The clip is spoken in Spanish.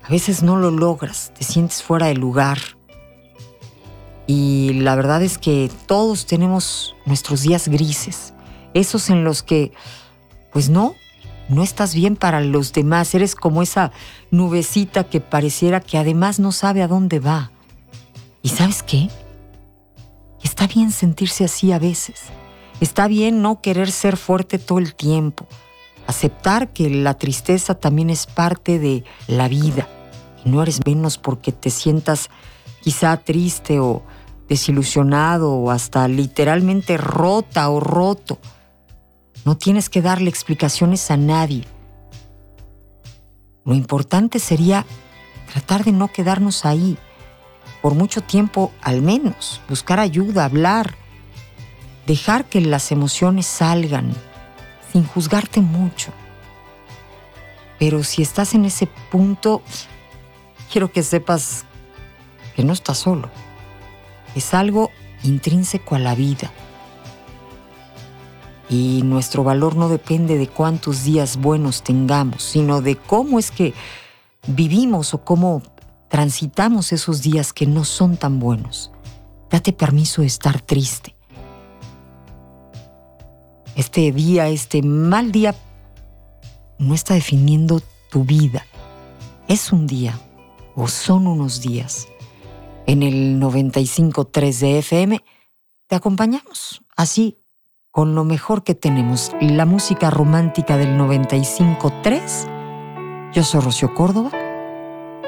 A veces no lo logras, te sientes fuera de lugar. Y la verdad es que todos tenemos nuestros días grises, esos en los que, pues no estás bien para los demás, eres como esa nubecita que pareciera que además no sabe a dónde va. ¿Y sabes qué? Está bien sentirse así a veces, está bien no querer ser fuerte todo el tiempo, aceptar que la tristeza también es parte de la vida y no eres menos porque te sientas quizá triste o desilusionado o hasta literalmente rota o roto. No tienes que darle explicaciones a nadie. Lo importante sería tratar de no quedarnos ahí por mucho tiempo, al menos buscar ayuda, hablar, dejar que las emociones salgan sin juzgarte mucho. Pero si estás en ese punto, quiero que sepas que no estás solo. Es algo intrínseco a la vida. Y nuestro valor no depende de cuántos días buenos tengamos, sino de cómo es que vivimos o cómo transitamos esos días que no son tan buenos. Date permiso de estar triste. Este día, este mal día, no está definiendo tu vida. Es un día o son unos días. En el 95.3 de FM te acompañamos así con lo mejor que tenemos, la música romántica del 95.3. Yo soy Rocío Córdoba